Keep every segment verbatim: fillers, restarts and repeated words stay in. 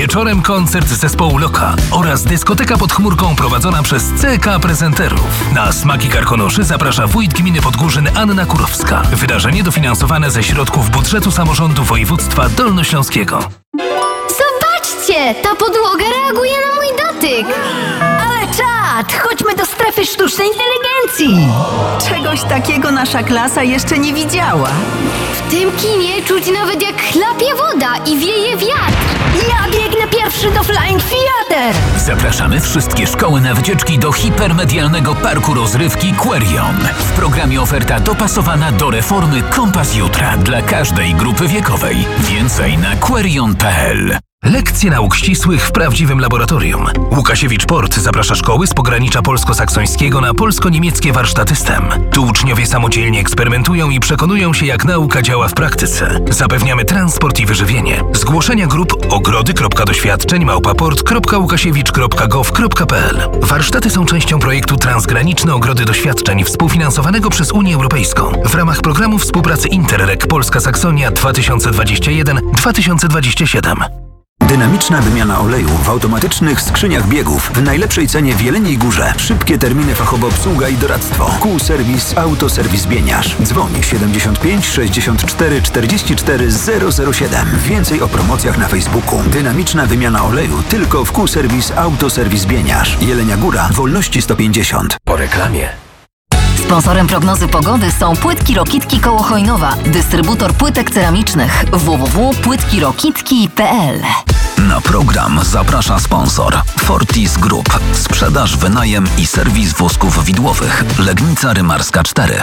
Wieczorem koncert zespołu Loka oraz dyskoteka pod chmurką prowadzona przez C K Prezenterów. Na Smaki Karkonoszy zaprasza wójt gminy Podgórzyn Anna Kurowska. Wydarzenie dofinansowane ze środków budżetu samorządu województwa dolnośląskiego. Zobaczcie! Ta podłoga reaguje na mój dotyk! Ale czad! Chodźmy do strefy sztucznej inteligencji! Czegoś takiego nasza klasa jeszcze nie widziała. W tym kinie czuć nawet jak chlapie woda i wieje wiatr. Ja biegnę pierwszy do Flying Theater! Zapraszamy wszystkie szkoły na wycieczki do hipermedialnego parku rozrywki Querion. W programie oferta dopasowana do reformy Kompas Jutra dla każdej grupy wiekowej. Więcej na querion kropka p l. Lekcje nauk ścisłych w prawdziwym laboratorium. Łukasiewicz Port zaprasza szkoły z pogranicza polsko-saksońskiego na polsko-niemieckie warsztaty STEM. Tu uczniowie samodzielnie eksperymentują i przekonują się, jak nauka działa w praktyce. Zapewniamy transport i wyżywienie. Zgłoszenia grup ogrody kropka doświadczeń małpa port kropka łukasiewicz kropka gov kropka p l. Warsztaty są częścią projektu Transgraniczne Ogrody Doświadczeń współfinansowanego przez Unię Europejską w ramach programu współpracy Interreg Polska Saksonia dwa tysiące dwadzieścia jeden do dwa tysiące dwadzieścia siedem. Dynamiczna wymiana oleju w automatycznych skrzyniach biegów w najlepszej cenie w Jeleniej Górze. Szybkie terminy, fachowa obsługa i doradztwo. Q-Serwis, Autoserwis Bieniarz. Dzwoń siedemdziesiąt pięć sześćdziesiąt cztery czterdzieści cztery zero zero siedem. Więcej o promocjach na Facebooku. Dynamiczna wymiana oleju tylko w Q-Serwis, Autoserwis Bieniarz. Jelenia Góra, Wolności sto pięćdziesiąt. Po reklamie. Sponsorem prognozy pogody są Płytki Rokitki koło Chojnowa, dystrybutor płytek ceramicznych w w w kropka płytki rokitki kropka p l. Na program zaprasza sponsor Fortis Group. Sprzedaż, wynajem i serwis wózków widłowych. Legnica Rymarska cztery.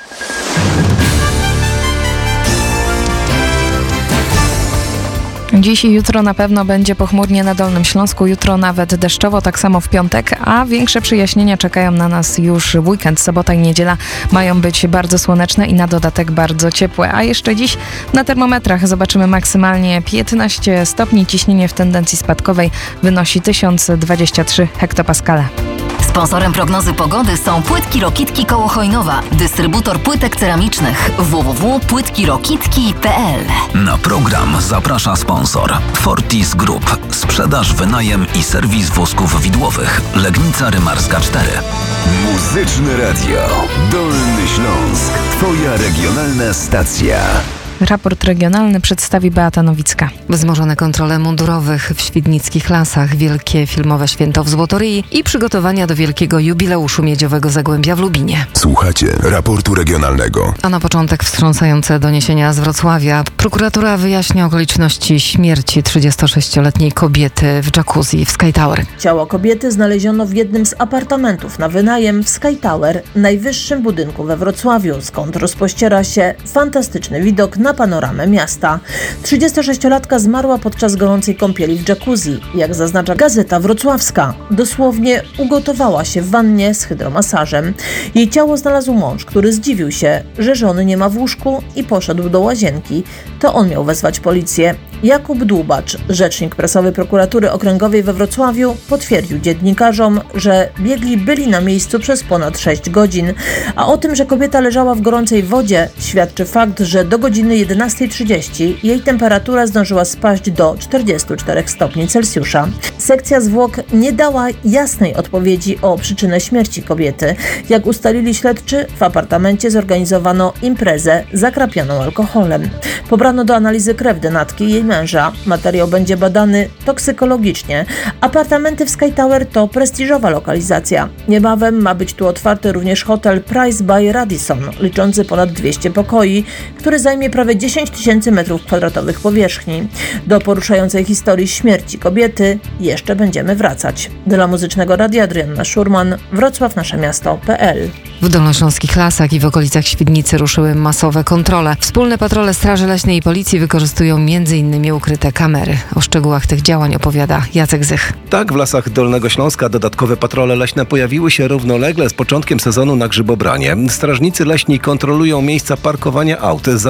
Dziś i jutro na pewno będzie pochmurnie na Dolnym Śląsku, jutro nawet deszczowo, tak samo w piątek, a większe przyjaśnienia czekają na nas już w weekend. Sobota i niedziela mają być bardzo słoneczne i na dodatek bardzo ciepłe. A jeszcze dziś na termometrach zobaczymy maksymalnie piętnaście stopni, ciśnienie w tendencji spadkowej wynosi tysiąc dwadzieścia trzy hektopaskale. Sponsorem prognozy pogody są Płytki Rokitki koło Chojnowa, dystrybutor płytek ceramicznych w w w kropka płytki rokitki kropka p l. Na program zaprasza sponsor Fortis Group. Sprzedaż, wynajem i serwis wózków widłowych. Legnica Rymarska cztery. Muzyczne Radio. Dolny Śląsk. Twoja regionalna stacja. Raport regionalny przedstawi Beata Nowicka. Wzmożone kontrole mundurowych w świdnickich lasach, wielkie filmowe święto w Złotoryi i przygotowania do wielkiego jubileuszu miedziowego Zagłębia w Lubinie. Słuchacie raportu regionalnego. A na początek wstrząsające doniesienia z Wrocławia. Prokuratura wyjaśnia okoliczności śmierci trzydziestosześcioletniej kobiety w jacuzzi w Sky Tower. Ciało kobiety znaleziono w jednym z apartamentów na wynajem w Sky Tower, najwyższym budynku we Wrocławiu, skąd rozpościera się fantastyczny widok na panoramę miasta. trzydziestosześciolatka zmarła podczas gorącej kąpieli w jacuzzi. Jak zaznacza Gazeta Wrocławska, dosłownie ugotowała się w wannie z hydromasażem. Jej ciało znalazł mąż, który zdziwił się, że żony nie ma w łóżku i poszedł do łazienki. To on miał wezwać policję. Jakub Dłubacz, rzecznik prasowy Prokuratury Okręgowej we Wrocławiu, potwierdził dziennikarzom, że biegli byli na miejscu przez ponad sześć godzin. A o tym, że kobieta leżała w gorącej wodzie, świadczy fakt, że do godziny jedenastej trzydzieści jej temperatura zdążyła spaść do czterdziestu czterech stopni Celsjusza. Sekcja zwłok nie dała jasnej odpowiedzi o przyczynę śmierci kobiety. Jak ustalili śledczy, w apartamencie zorganizowano imprezę zakrapioną alkoholem. Pobrano do analizy krew denatki i jej męża. Materiał będzie badany toksykologicznie. Apartamenty w Sky Tower to prestiżowa lokalizacja. Niebawem ma być tu otwarty również hotel Price by Radisson, liczący ponad dwieście pokoi, który zajmie prawie dziesięć tysięcy metrów kwadratowych powierzchni. Do poruszającej historii śmierci kobiety jeszcze będziemy wracać. Dla Muzycznego Radia Adrianna Szurman, Wrocław nasze miasto kropka p l. W dolnośląskich lasach i w okolicach Świdnicy ruszyły masowe kontrole. Wspólne patrole Straży Leśnej i Policji wykorzystują między innymi ukryte kamery. O szczegółach tych działań opowiada Jacek Zych. Tak, w lasach Dolnego Śląska dodatkowe patrole leśne pojawiły się równolegle z początkiem sezonu na grzybobranie. Strażnicy leśni kontrolują miejsca parkowania aut, zastawiania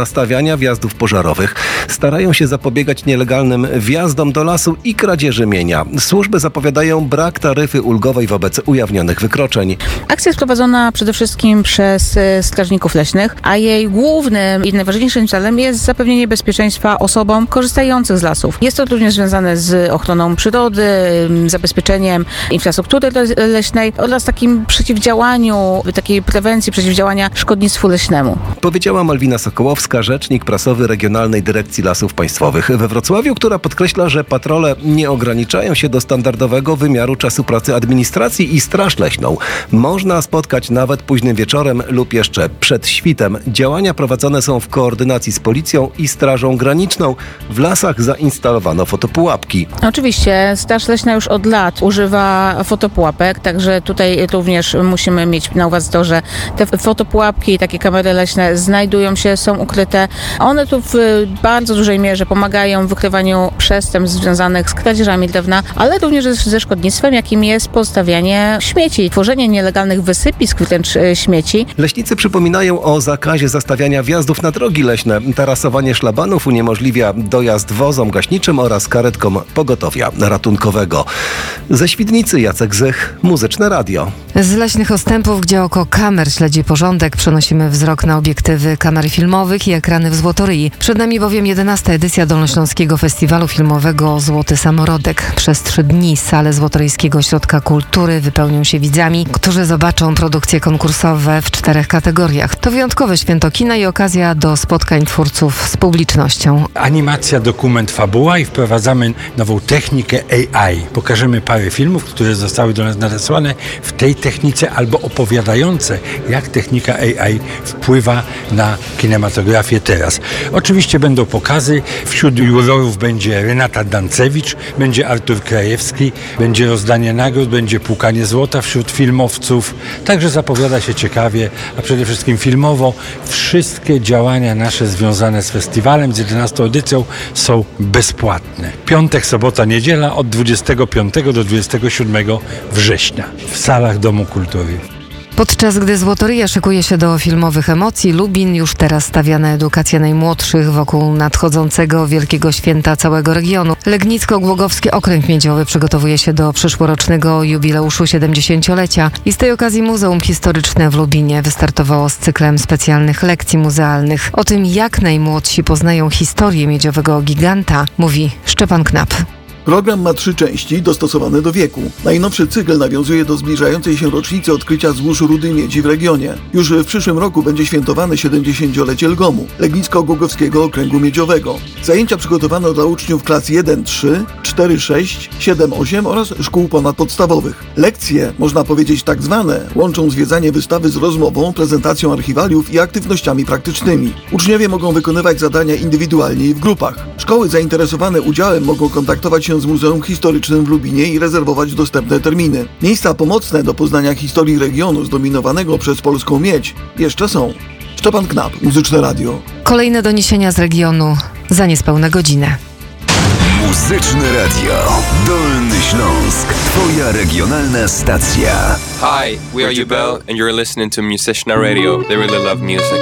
zastawiania wjazdów pożarowych. Starają się zapobiegać nielegalnym wjazdom do lasu i kradzieży mienia. Służby zapowiadają brak taryfy ulgowej wobec ujawnionych wykroczeń. Akcja jest prowadzona przede wszystkim przez e, strażników leśnych, a jej głównym i najważniejszym celem jest zapewnienie bezpieczeństwa osobom korzystających z lasów. Jest to również związane z ochroną przyrody, m, zabezpieczeniem infrastruktury le- leśnej oraz takim przeciwdziałaniu, takiej prewencji przeciwdziałania szkodnictwu leśnemu. Powiedziała Malwina Sokołowska, rzecznik prasowy Regionalnej Dyrekcji Lasów Państwowych we Wrocławiu, która podkreśla, że patrole nie ograniczają się do standardowego wymiaru czasu pracy administracji i straż leśną. Można spotkać nawet późnym wieczorem lub jeszcze przed świtem. Działania prowadzone są w koordynacji z policją i Strażą Graniczną. W lasach zainstalowano fotopułapki. Oczywiście Straż Leśna już od lat używa fotopułapek, także tutaj również musimy mieć na uwadze to, że te fotopułapki i takie kamery leśne znajdują się, są ukryte. One tu w bardzo dużej mierze pomagają w wykrywaniu przestępstw związanych z kradzieżami drewna, ale również ze szkodnictwem, jakim jest postawianie śmieci, tworzenie nielegalnych wysypisk wręcz śmieci. Leśnicy przypominają o zakazie zastawiania wjazdów na drogi leśne. Tarasowanie szlabanów uniemożliwia dojazd wozom gaśniczym oraz karetkom pogotowia ratunkowego. Ze Świdnicy Jacek Zych, Muzyczne Radio. Z leśnych ostępów, gdzie oko kamer śledzi porządek, przenosimy wzrok na obiektywy kamer filmowych i ekrany w Złotoryi. Przed nami bowiem jedenasta edycja Dolnośląskiego Festiwalu Filmowego Złoty Samorodek. Przez trzy dni sale Złotoryjskiego Ośrodka Kultury wypełnią się widzami, którzy zobaczą produkcje konkursowe w czterech kategoriach. To wyjątkowe święto kina i okazja do spotkań twórców z publicznością. Animacja, dokument, fabuła i wprowadzamy nową technikę A I. Pokażemy parę filmów, które zostały do nas nadesłane w tej technice albo opowiadające, jak technika A I wpływa na kinematografię teraz. Oczywiście będą pokazy. Wśród jurorów będzie Renata Dancewicz, będzie Artur Krajewski, będzie rozdanie nagród, będzie płukanie złota wśród filmowców. Także zapowiada się ciekawie, a przede wszystkim filmowo. Wszystkie działania nasze związane z festiwalem, z jedenastą edycją są bezpłatne. Piątek, sobota, niedziela od dwudziestego piątego do dwudziestego siódmego września w salach Domu Kultury. Podczas gdy Złotoryja szykuje się do filmowych emocji, Lubin już teraz stawia na edukację najmłodszych wokół nadchodzącego wielkiego święta całego regionu. Legnicko-Głogowski Okręg Miedziowy przygotowuje się do przyszłorocznego jubileuszu siedemdziesięciolecia i z tej okazji Muzeum Historyczne w Lubinie wystartowało z cyklem specjalnych lekcji muzealnych. O tym, jak najmłodsi poznają historię miedziowego giganta, mówi Szczepan Knap. Program ma trzy części dostosowane do wieku. Najnowszy cykl nawiązuje do zbliżającej się rocznicy odkrycia złóż rudy miedzi w regionie. Już w przyszłym roku będzie świętowane siedemdziesięciolecie Lgomu, Legnicko-Głogowskiego Okręgu Miedziowego. Zajęcia przygotowano dla uczniów klas jeden trzy, cztery sześć, siedem osiem oraz szkół ponadpodstawowych. Lekcje, można powiedzieć tak zwane, łączą zwiedzanie wystawy z rozmową, prezentacją archiwaliów i aktywnościami praktycznymi. Uczniowie mogą wykonywać zadania indywidualnie i w grupach. Szkoły zainteresowane udziałem mogą kontaktować się z Muzeum Historycznym w Lubinie i rezerwować dostępne terminy. Miejsca pomocne do poznania historii regionu zdominowanego przez polską miedź jeszcze są. Szczepan Knap, Muzyczne Radio. Kolejne doniesienia z regionu za niespełna godzinę. Muzyczne Radio. Dolny Śląsk. Twoja regionalna stacja. Hi, we are Jubel and you're listening to Musyczne Radio. They really love music.